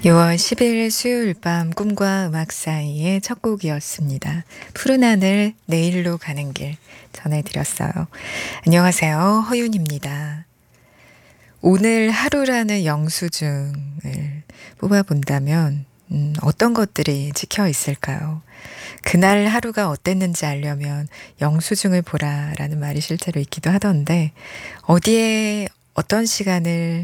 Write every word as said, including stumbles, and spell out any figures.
유월 십일 수요일 밤 꿈과 음악 사이의 첫 곡이었습니다. 푸른 하늘 내일로 가는 길 전해드렸어요. 안녕하세요. 허윤입니다. 오늘 하루라는 영수증을 뽑아본다면 음, 어떤 것들이 찍혀 있을까요? 그날 하루가 어땠는지 알려면 영수증을 보라라는 말이 실제로 있기도 하던데 어디에 어떤 시간을